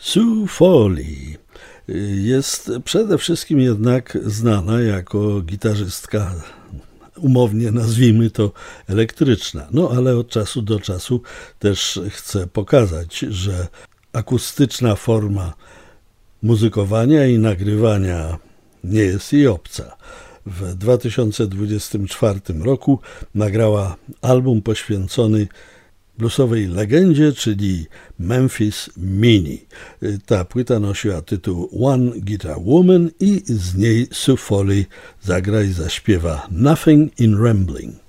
Sue Foley jest przede wszystkim jednak znana jako gitarzystka, umownie nazwijmy to elektryczna. No ale od czasu do czasu też chcę pokazać, że akustyczna forma muzykowania i nagrywania nie jest jej obca. W 2024 roku nagrała album poświęcony bluesowej legendzie, czyli Memphis Minnie. Ta płyta nosiła tytuł One Guitar Woman i z niej Sue Foley zagra i zaśpiewa Nothing in Rambling.